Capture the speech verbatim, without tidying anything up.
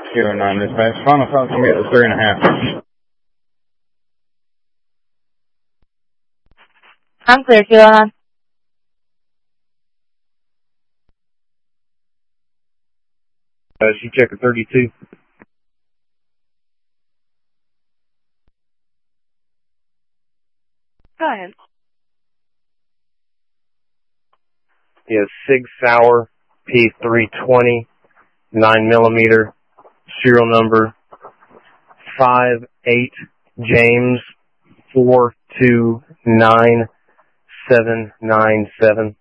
Kilo nine dispatch. Final thoughts can get to three and a half. I'm clear, Kilo nine. Uh, she checked a thirty-two. Go ahead. Yeah, Sig Sauer, P three twenty, nine millimeter, serial number five eight James four two nine seven nine seven.